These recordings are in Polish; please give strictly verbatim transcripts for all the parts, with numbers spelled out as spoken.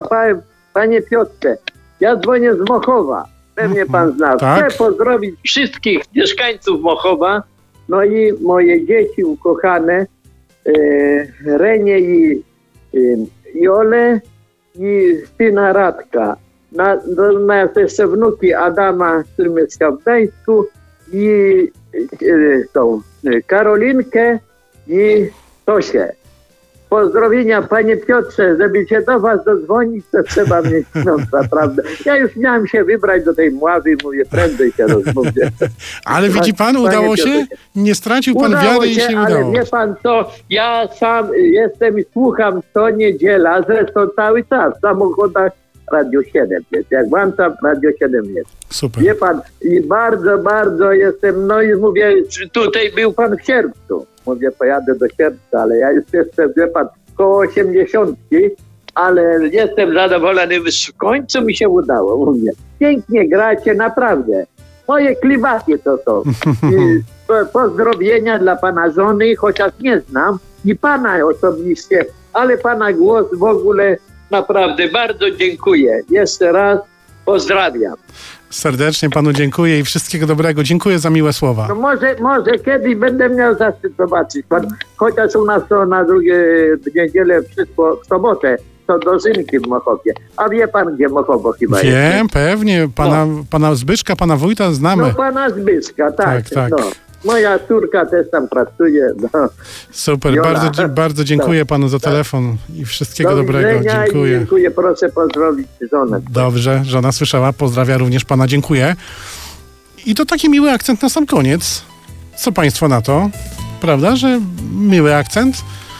złapałem. Panie Piotrze, ja dzwonię z Mochowa. Pewnie pan zna. Tak. Chcę pozdrowić wszystkich mieszkańców Mochowa, no i moje dzieci ukochane, e, Renię i e, Jolę i syna Radka. Na, do, na jeszcze wnuki Adama, z którym mieszka w Gdańsku i e, tą e, Karolinkę i Tosię. Pozdrowienia, panie Piotrze, żeby się do was dodzwonić, to trzeba mieć, no naprawdę. Ja już miałem się wybrać do tej Mławy, mówię, prędzej się rozmówię. Ale widzi pan, udało się? Nie stracił pan udało wiary i się ale udało. wie pan co, ja sam jestem i słucham co niedziela, zresztą cały czas w samochodach Radio siedem jest. Jak włączam, Radio siedem jest. Super. Wie pan, i bardzo, bardzo jestem, no i mówię, tutaj był pan w sierpcu. Mówię, pojadę do sierpca, ale ja już jestem, wie pan, koło osiemdziesiątki, ale jestem zadowolony, w końcu mi się udało, mówię. Pięknie gracie, naprawdę. Moje klimaty to są. I pozdrowienia dla pana żony, chociaż nie znam, i pana osobiście, ale pana głos w ogóle naprawdę bardzo dziękuję. Jeszcze raz pozdrawiam. Serdecznie panu dziękuję i wszystkiego dobrego. Dziękuję za miłe słowa. No może, może kiedyś będę miał zaszczyt zobaczyć pan, chociaż u nas to na drugie w niedzielę, wszystko w sobotę, to dożynki w Mochowie. A wie pan, gdzie Mochowo chyba jest? Wiem, pewnie. Pana, no. pana Zbyszka, pana wójta znamy. No pana Zbyszka, tak. Tak, tak. No. Moja córka też tam pracuje. No. Super, Jola. bardzo, bardzo dziękuję panu za telefon i wszystkiego Do dobrego. Dziękuję. I dziękuję, proszę pozdrowić żonę. Dobrze, żona słyszała, pozdrawia również pana, dziękuję. I to taki miły akcent na sam koniec. Co państwo na to? Prawda, że miły akcent?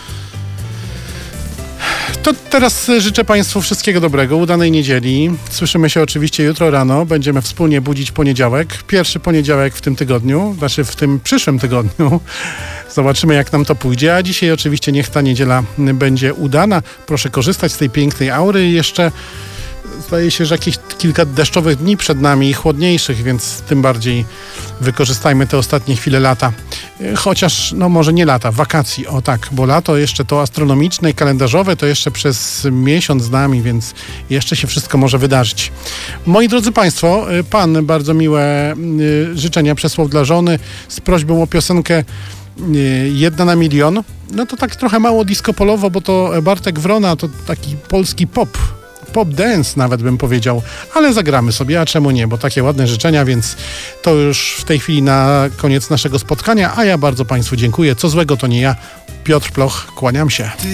To teraz życzę państwu wszystkiego dobrego, udanej niedzieli. Słyszymy się oczywiście jutro rano. Będziemy wspólnie budzić poniedziałek. Pierwszy poniedziałek w tym tygodniu, znaczy w tym przyszłym tygodniu. Zobaczymy, jak nam to pójdzie. A dzisiaj oczywiście niech ta niedziela będzie udana. Proszę korzystać z tej pięknej aury. Jeszcze zdaje się, że jakieś kilka deszczowych dni przed nami, chłodniejszych, więc tym bardziej wykorzystajmy te ostatnie chwile lata. Chociaż, no może nie lata, wakacji, o tak, bo lato jeszcze to astronomiczne i kalendarzowe to jeszcze przez miesiąc z nami, więc jeszcze się wszystko może wydarzyć. Moi drodzy państwo, pan bardzo miłe życzenia przesłał dla żony z prośbą o piosenkę Jedna na milion. No to tak trochę mało disco polowo, bo to Bartek Wrona to taki polski pop. Pop dance nawet bym powiedział, ale zagramy sobie, a czemu nie, bo takie ładne życzenia, więc to już w tej chwili na koniec naszego spotkania, a ja bardzo państwu dziękuję. Co złego to nie ja, Piotr Ploch, kłaniam się.